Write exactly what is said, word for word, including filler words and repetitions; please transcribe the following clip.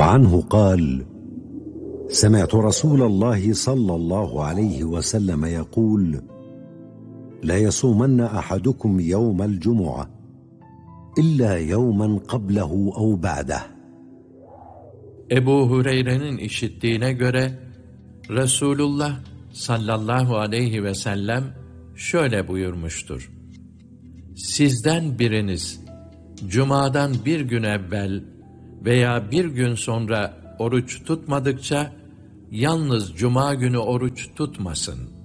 وعنه قال: سمعت رسول الله صلى الله عليه وسلم يقول: لا يصومن أحدكم يوم الجمعة إلا يوما قبله أو بعده. Ebu Hureyre'nin işittiğine göre Resulullah sallallahu aleyhi ve sellem şöyle buyurmuştur: Sizden biriniz Cuma'dan bir gün evvel veya bir gün sonra oruç tutmadıkça yalnız Cuma günü oruç tutmasın.